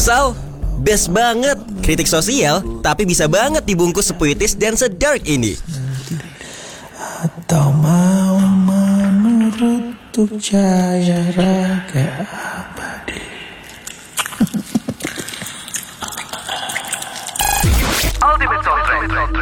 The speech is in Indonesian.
So, best banget. Kritik sosial, tapi bisa banget dibungkus sepuitis dan sedark ini. Atau mau menurut untuk cahaya raga abadi. Ultimate Soundtrack.